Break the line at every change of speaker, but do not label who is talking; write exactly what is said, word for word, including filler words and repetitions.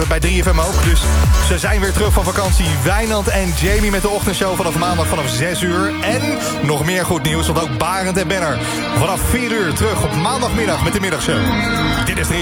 we bij drie F M ook. Dus ze zijn weer terug van vakantie. Wijnand en Jamie met de ochtendshow vanaf maandag vanaf zes uur. En nog meer goed nieuws, want ook Barend en Benner vanaf vier uur terug op maandagmiddag met de middagshow. Dit is drie